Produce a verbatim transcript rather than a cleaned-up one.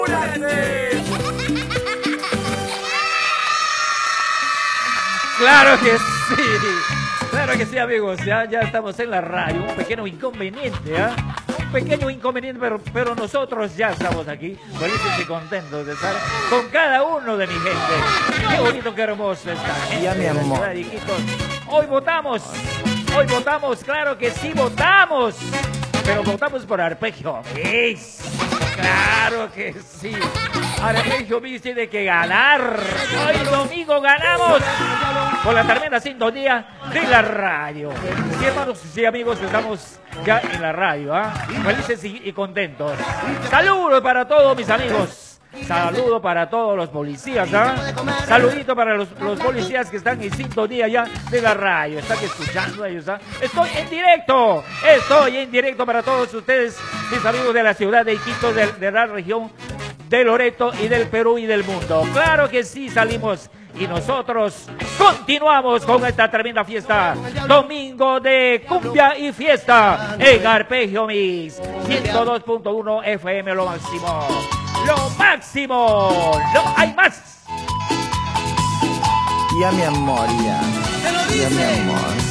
Claro que sí, claro que sí, amigos, ya, ya estamos en la radio, un pequeño inconveniente, ¿ah? ¿eh? Un pequeño inconveniente, pero, pero nosotros ya estamos aquí, felices y contentos de estar con cada uno de mi gente. Qué bonito, qué hermoso está. Ya, mi amor. Hoy votamos, hoy votamos, claro que sí, votamos, pero votamos por Arpegio Mix. Claro que sí. Arpegio Mix tiene que ganar. Hoy domingo ganamos con la tremenda sintonía de la radio. Sí, hermanos y amigos, estamos ya en la radio, ¿ah? ¿eh? Felices y, y contentos. Saludos para todos mis amigos. Saludo para todos los policías, ¿ah? ¿eh? Saludito para los, los policías que están en sintonía ya de la radio. Están escuchando ellos, ¿ah? ¿eh? Estoy en directo. Estoy en directo para todos ustedes, mis amigos de la ciudad de Iquitos, de, de la región de Loreto y del Perú y del mundo. Claro que sí, salimos y nosotros continuamos con esta tremenda fiesta. Domingo de cumbia y fiesta en Arpegio Mix. ciento dos punto uno F M, lo máximo. Lo máximo. No hay más. Ya, mi amor, ya. Ya, mi amor.